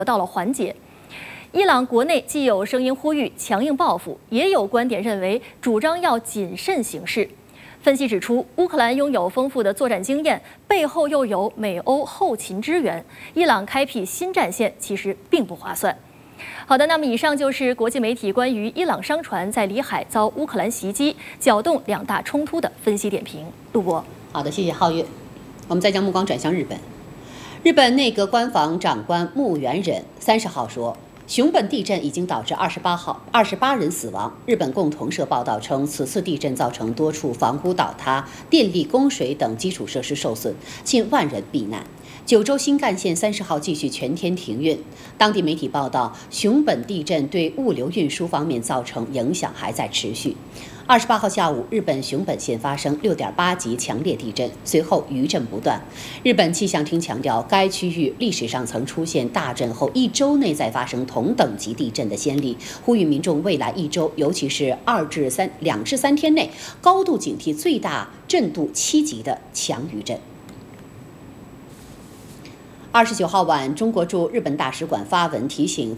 得到了缓解。伊朗国内既有声音呼吁强硬报复，也有观点认为主张要谨慎行事。分析指出，乌克兰拥有丰富的作战经验，背后又有美欧后勤支援，伊朗开辟新战线其实并不划算。好的，那么以上就是国际媒体关于伊朗商船在里海遭乌克兰袭击，搅动两大冲突的分析点评。陆博， 好的，谢谢皓月。我们再将目光转向日本。日本内阁官房长官木原忍30号说，熊本地震已经导致28人死亡。日本共同社报道称，此次地震造成多处房屋倒塌、电力、供水等基础设施受损，近万人避难。九州新干线30号继续全天停运。当地媒体报道，熊本地震对物流运输方面造成影响还在持续。28号下午，日本熊本县发生6.8级强烈地震，随后余震不断。日本气象厅强调，该区域历史上曾出现大震后1周内再发生同等级地震的先例，呼吁民众未来1周，尤其是2至3天内，高度警惕最大震度7级的强余震。29号晚，中国驻日本大使馆发文提醒